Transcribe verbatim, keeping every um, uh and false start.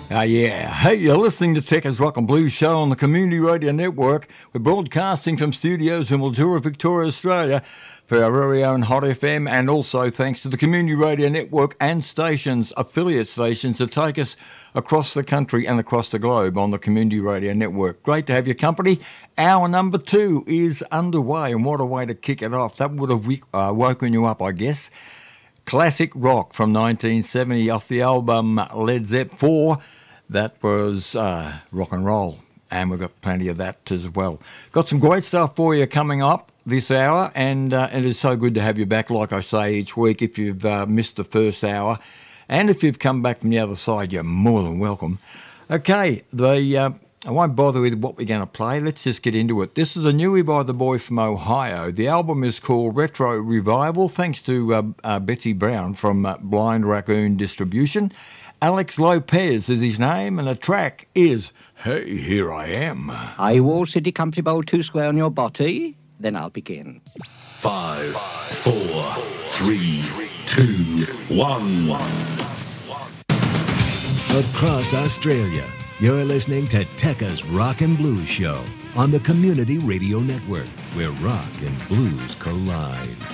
Uh, yeah. Hey, you're listening to Techers Rock and Blues Show on the Community Radio Network. We're broadcasting from studios in Mildura, Victoria, Australia for our very own Hot F M, and also thanks to the Community Radio Network and stations, affiliate stations that take us across the country and across the globe on the Community Radio Network. Great to have your company. Hour number two is underway, and what a way to kick it off. That would have uh, woken you up, I guess. Classic rock from nineteen seventy off the album Led Zepp four. That was uh, rock and roll, and we've got plenty of that as well. Got some great stuff for you coming up this hour, and uh, it is so good to have you back, like I say, each week. If you've uh, missed the first hour, and if you've come back from the other side, you're more than welcome. Okay, the uh, I won't bother with what we're going to play. Let's just get into it. This is a newie by the boy from Ohio. The album is called Retro Revival, thanks to uh, uh, Betsy Brown from uh, Blind Raccoon Distribution. Alex Lopez is his name, and the track is Hey, Here I Am. Are you all sitting comfortable two square on your body? Then I'll begin. Five, four, three, two, one. Across Australia, you're listening to Techers Rock and Blues Show on the Community Radio Network, where rock and blues collide.